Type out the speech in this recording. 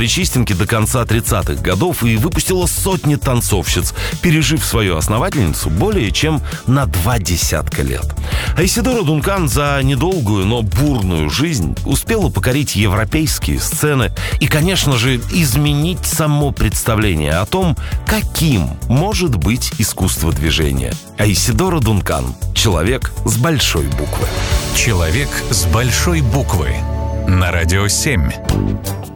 Причистенке до конца 30-х годов и выпустила сотни танцовщиц, пережив свою основательницу более чем на 20 лет. Айседора Дункан за недолгую, но бурную жизнь успела покорить европейские сцены и, конечно же, изменить само представление о том, каким может быть искусство движения. Айседора Дункан – человек с большой буквы. Человек с большой буквы. На Радио 7.